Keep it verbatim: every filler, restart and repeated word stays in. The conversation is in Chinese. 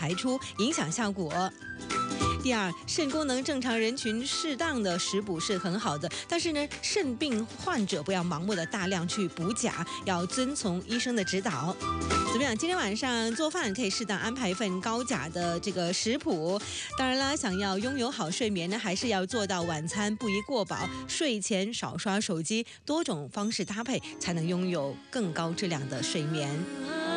排出，影响效果。第二，肾功能正常人群适当的食补是很好的，但是呢，肾病患者不要盲目的大量去补钾，要遵从医生的指导。怎么样？今天晚上做饭可以适当安排一份高钾的这个食谱。当然啦，想要拥有好睡眠呢，还是要做到晚餐不宜过饱，睡前少刷手机，多种方式搭配，才能拥有更高质量的睡眠。